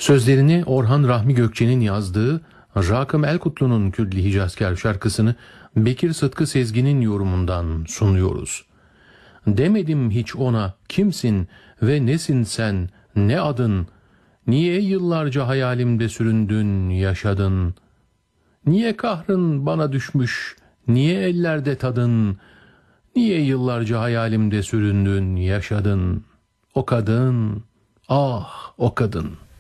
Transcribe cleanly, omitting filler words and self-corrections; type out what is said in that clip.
Sözlerini Orhan Rahmi Gökçe'nin yazdığı Rakım Elkutlu'nun Kürdili Hicazkar şarkısını Bekir Sıtkı Sezgin'in yorumundan sunuyoruz. Demedim hiç ona kimsin ve nesin sen, ne adın, niye yıllarca hayalimde süründün, yaşadın, niye kahrın bana düşmüş, niye ellerde tadın, niye yıllarca hayalimde süründün, yaşadın, o kadın, ah o kadın.